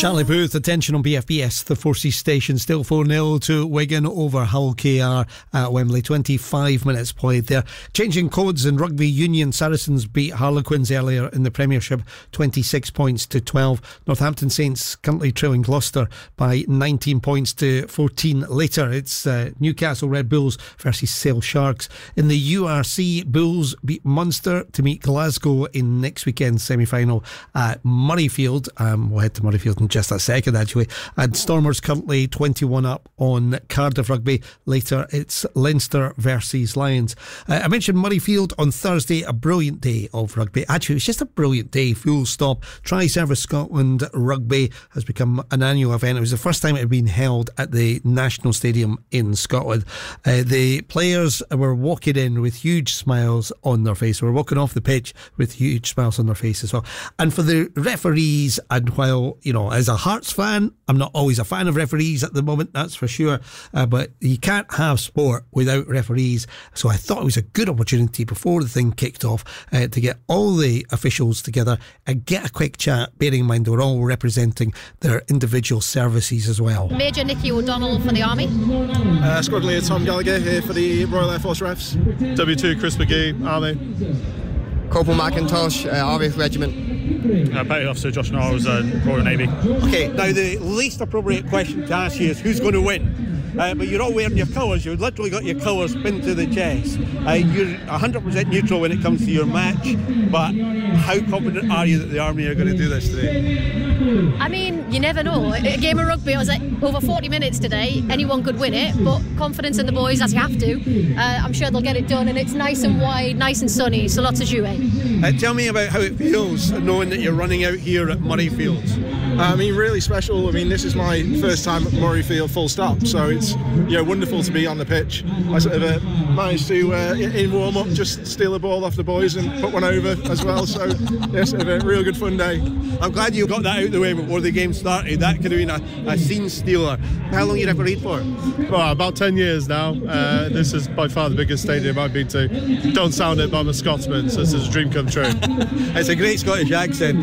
Charlie Booth, attention on BFBS, the Forces station, still 4-0 to Wigan over Hull KR at Wembley. 25 minutes played there. Changing codes in rugby union, Saracens beat Harlequins earlier in the Premiership, 26 points to 12. Northampton Saints currently trailing Gloucester by 19 points to 14. Later, it's Newcastle Red Bulls versus Sale Sharks. In the URC, Bulls beat Munster to meet Glasgow in next weekend's semi-final at Murrayfield. We'll head to Murrayfield in just a second, actually. And Stormers currently 21 up on Cardiff Rugby. Later, it's Leinster versus Lions. I mentioned Murrayfield on Thursday, a brilliant day of rugby. Actually, it was just a brilliant day, full stop. Tri-Service Scotland Rugby has become an annual event. It was the first time it had been held at the National Stadium in Scotland. The players were walking in with huge smiles on their face. They were walking off the pitch with huge smiles on their face as well. And for the referees, and while, you know, as a Hearts fan, I'm not always a fan of referees at the moment, that's for sure, but you can't have sport without referees. So I thought it was a good opportunity before the thing kicked off to get all the officials together and get a quick chat, bearing in mind they were all representing their individual services as well. Major Nicky O'Donnell for the Army. Squadron Leader Tom Gallagher here for the Royal Air Force Refs. W2 Chris McGee, Army. Corporal McIntosh, RAF Regiment. Petty Officer Josh Niles, Royal Navy. Okay, now the least appropriate question to ask you is who's going to win? But you're all wearing your colours. You've literally got your colours pinned to the chest. You're 100% neutral when it comes to your match, but how confident are you that the Army are going to do this today? I mean, you never know. A game of rugby, I was like over 40 minutes today. Anyone could win it, but confidence in the boys as you have to. I'm sure they'll get it done, and it's nice and wide, nice and sunny, so lots of jouet. Tell me about how it feels knowing that you're running out here at Murrayfield. I mean, really special. I mean, this is my first time at Murrayfield full stop, so it's wonderful to be on the pitch. I sort of managed to, in warm-up, just steal a ball off the boys and put one over as well, so yes, a real good fun day. I'm glad you got that out of the way before the game started. That could have been a scene stealer. How long you refereed for? Well, about 10 years now. This is by far the biggest stadium I've been to. Don't sound it, but I'm a Scotsman, so this is a dream come true. It's a great Scottish accent.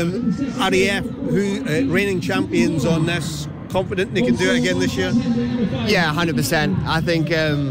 RAF, who reigning champions on this, confident they can do it again this year? Yeah, 100%. I think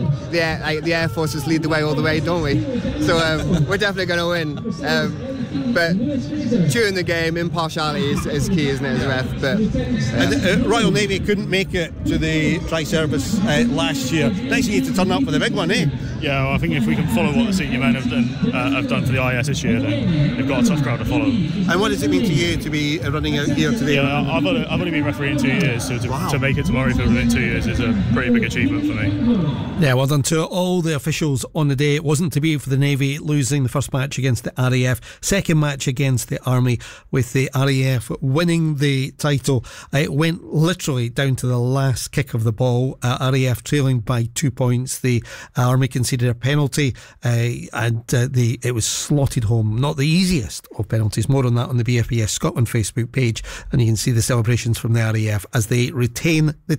the Air Forces lead the way all the way, don't we? So we're definitely going to win. But during the game, impartiality is key, isn't it, as a ref? But and Royal Navy couldn't make it to the Tri-Service last year. Nice of you to turn up for the big one, eh? Yeah, well, I think if we can follow what the senior men have done for the IS this year, then they've got a tough crowd to follow. And what does it mean to you to be running out here today? Yeah, I've only been refereeing 2 years, so to make it to Murrayfield within 2 years is a pretty big achievement for me. Yeah, well done to all the officials on the day. It wasn't to be for the Navy, losing the first match against the RAF, second match against the Army, with the RAF winning the title. It went literally down to the last kick of the ball. RAF trailing by 2 points. The Army conceded a penalty, and it was slotted home. Not the easiest of penalties. More on that on the BFBS Scotland Facebook page, and you can see the celebrations from the RAF as they retain the